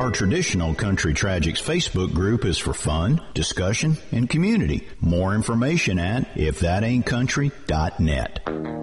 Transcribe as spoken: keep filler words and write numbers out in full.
Our traditional Country Tragics Facebook group is for fun, discussion, and community. More information at if that ain't country dot net.